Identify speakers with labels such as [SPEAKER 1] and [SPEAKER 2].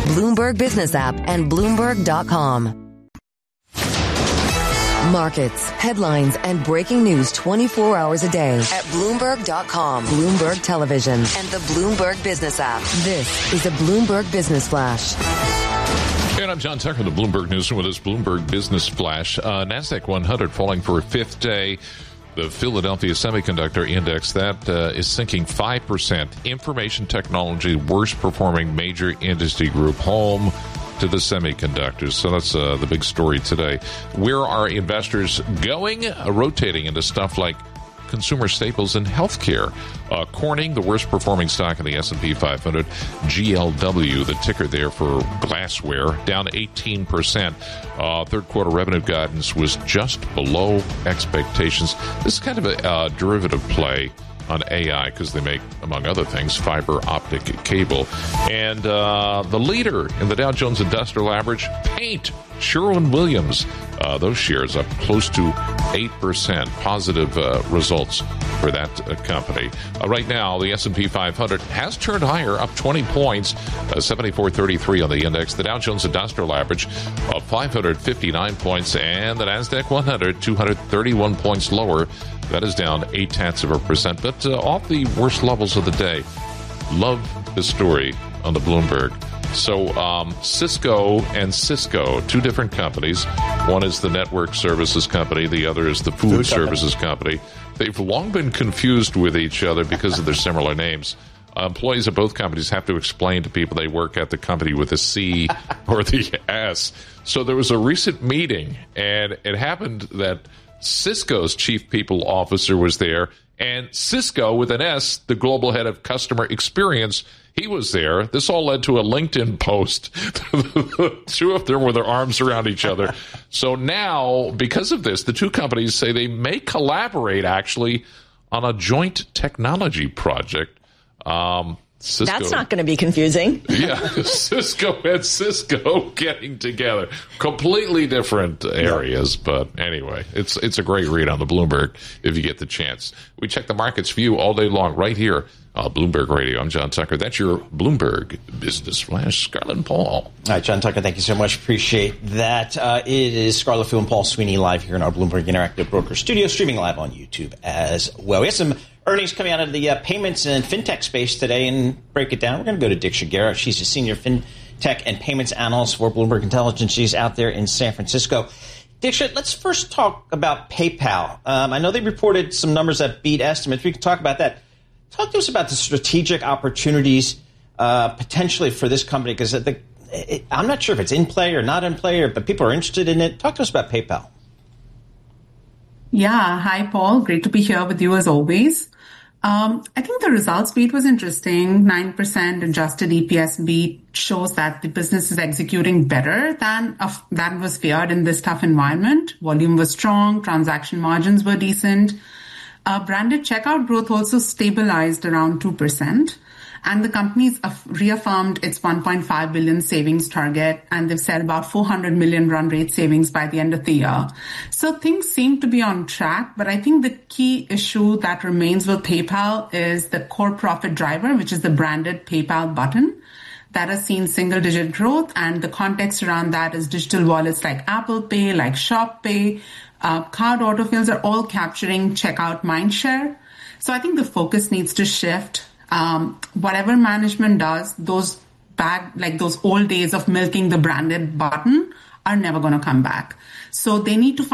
[SPEAKER 1] Bloomberg Business App, and Bloomberg.com. Markets, headlines, and breaking news 24 hours a day at Bloomberg.com, Bloomberg Television, and the Bloomberg Business App. This is a Bloomberg Business Flash.
[SPEAKER 2] And I'm John Tucker, the Bloomberg Newsroom with this Bloomberg Business Flash. NASDAQ 100 falling for a fifth day. The Philadelphia Semiconductor Index, that is sinking 5%. Information technology, worst performing major industry group, home to the semiconductors. So that's the big story today. Where are investors going? Rotating into stuff like consumer staples and healthcare. Corning, the worst performing stock in the S&P 500. GLW, the ticker there for glassware, down 18%. Third quarter revenue guidance was just below expectations. This is kind of a derivative play on AI because they make, among other things, fiber optic cable. And the leader in the Dow Jones Industrial Average, paint, Sherwin-Williams. Those shares up close to 8%. Positive results for that company. Right now, the S&P 500 has turned higher, up 20 points, 74.33 on the index. The Dow Jones Industrial Average, 559 points, and the NASDAQ 100, 231 points lower. That is down 0.8%, but off the worst levels of the day. Love the story on the Bloomberg. So Cisco and Cisco, two different companies. One is the network services company. The other is the food services company. They've long been confused with each other because of their similar names. Employees of both companies have to explain to people they work at the company with a C or the S. So there was a recent meeting, and it happened that Cisco's chief people officer was there, and Cisco, with an S, the global head of customer experience, he was there. This all led to a LinkedIn post. The two of them with their arms around each other. So now, because of this, the two companies say they may collaborate, actually, on a joint technology project. Cisco,
[SPEAKER 3] that's not going to be confusing.
[SPEAKER 2] Yeah, Cisco and Cisco getting together. Completely different areas, but anyway, it's a great read on the Bloomberg if you get the chance. We check the market's view all day long right here on Bloomberg Radio. I'm John Tucker. That's your Bloomberg Business Flash. Scarlett and Paul.
[SPEAKER 4] All right, John Tucker, thank you so much. Appreciate that. It is Scarlett Fu and Paul Sweeney live here in our Bloomberg Interactive Broker studio, streaming live on YouTube as well. We have some earnings coming out of the payments and fintech space today, and break it down. We're going to go to Diksha Garrett. She's a senior fintech and payments analyst for Bloomberg Intelligence. She's out there in San Francisco. Diksha, let's first talk about PayPal. I know they reported some numbers that beat estimates. We can talk about that. Talk to us about the strategic opportunities potentially for this company, because I'm not sure if it's in play or not in play, but people are interested in it. Talk to us about PayPal.
[SPEAKER 5] Yeah. Hi, Paul. Great to be here with you as always. I think the results beat was interesting. 9% adjusted EPS beat shows that the business is executing better than was feared in this tough environment. Volume was strong. Transaction margins were decent. Branded checkout growth also stabilized around 2%. And the company's reaffirmed its $1.5 billion savings target, and they've said about $400 million run rate savings by the end of the year. So things seem to be on track, but I think the key issue that remains with PayPal is the core profit driver, which is the branded PayPal button. That has seen single-digit growth, and the context around that is digital wallets like Apple Pay, like Shop Pay, card autofills are all capturing checkout mindshare. So I think the focus needs to shift. Whatever management does, those old days of milking the branded button are never going to come back. So they need to